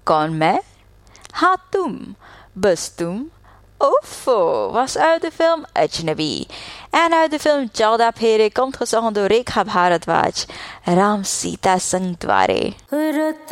कौन मैं? हाँ तुम, बस तुम. Oefo was uit de film Ajnabi. En uit de film 14 Pheri komt gezongen door Rekha Bharadwaj, Ram Sita Sangh द्वारे.